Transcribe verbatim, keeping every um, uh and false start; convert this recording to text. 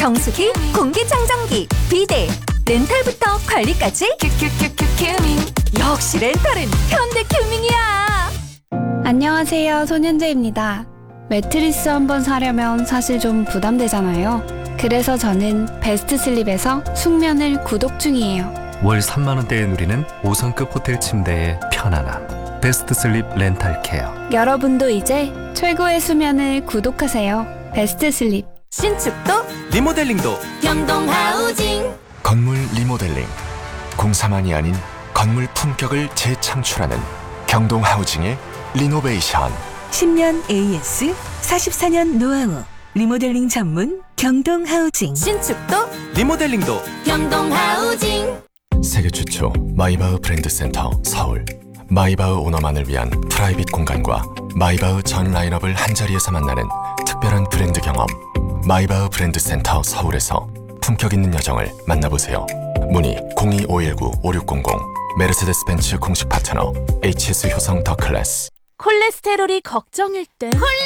정수기, 공기청정기, 비데, 렌탈부터 관리까지 큐큐큐큐 큐밍. 역시 렌탈은 현대큐밍이야. 안녕하세요, 손현재입니다. 매트리스 한번 사려면 사실 좀 부담되잖아요. 그래서 저는 베스트 슬립에서 숙면을 구독 중이에요. 월 삼만 원대에 누리는 오 성급 호텔 침대의 편안함. 베스트 슬립 렌탈 케어. 여러분도 이제 최고의 수면을 구독하세요. 베스트 슬립. 신축도 리모델링도 경동하우징. 건물 리모델링, 공사만이 아닌 건물 품격을 재창출하는 경동하우징의 리노베이션. 십 년 에이에스, 사십사 년 노하우, 리모델링 전문 경동하우징. 신축도 리모델링도 경동하우징. 세계 최초 마이바흐 브랜드 센터 서울. 마이바흐 오너만을 위한 프라이빗 공간과 마이바흐 전 라인업을 한자리에서 만나는 특별한 브랜드 경험. 마이바흐 브랜드 센터 서울에서 품격 있는 여정을 만나보세요. 문의 공이 오일구 오육공공. 메르세데스 벤츠 공식 파트너 에이치에스 효성 더 클래스. 콜레스테롤이 걱정일 땐 콜레